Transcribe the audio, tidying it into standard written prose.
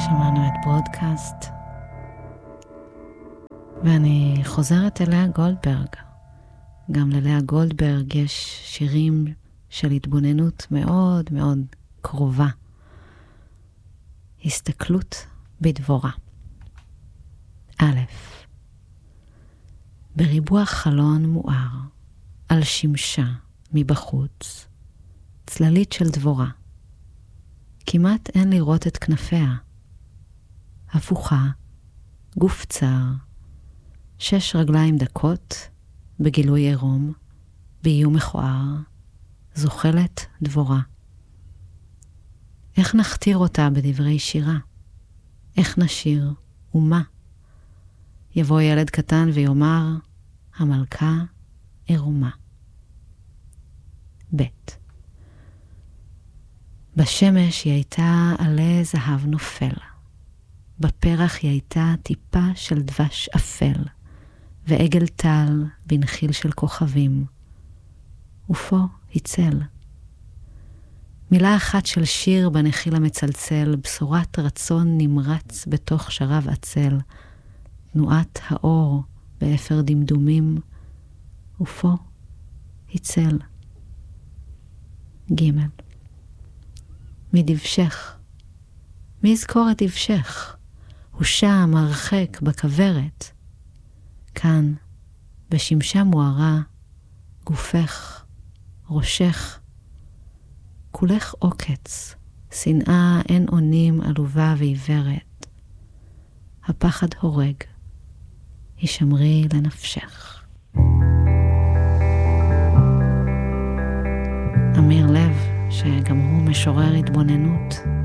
שמענו את ברודקאסט, ואני חוזרת אליה גולדברג. גם ללאה גולדברג יש שירים של התבוננות מאוד מאוד קרובה. הסתכלות בדבורה. א', בריבוע חלון מואר, על שמשה מבחוץ, צללית של דבורה. כמעט אין לראות את כנפיה. הפוכה, גוף צר, 6 רגליים דקות, בגילוי עירום, באיום מכוער, זוחלת דבורה. איך נכתיר אותה בדברי שירה? איך נשיר ומה? יבוא ילד קטן ויאמר, המלכה עירומה. ב' בשמש היא הייתה עלי זהב נופל. בפרח היא הייתה טיפה של דבש אפל, ועגל טל בנחיל של כוכבים. ופה הצל. מילה אחת של שיר בנחיל המצלצל, בשורת רצון נמרץ בתוך שרב עצל, תנועת האור באפר דמדומים, ופה הצל. ג' מדבשך. מי יזכור את דבשך? הוא שם הרחק בכברת. כאן, בשמשה מוארה, גופך, ראשך, כולך עוקץ, שנאה אין אונים עלובה ועיוורת. הפחד הורג, הישמרי לנפשך. אמיר לב, שגם הוא משורר התבוננות,